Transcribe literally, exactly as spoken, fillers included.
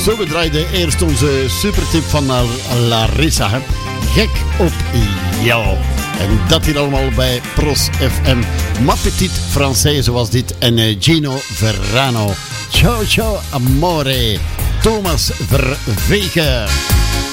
Zo, we draaiden eerst onze supertip van Larissa. Hè? Gek op jou. En dat hier allemaal bij Pros F M. Ma Petite Française was dit. En uh, Gino Verrano. Ciao, ciao, amore. Thomas Vervegen.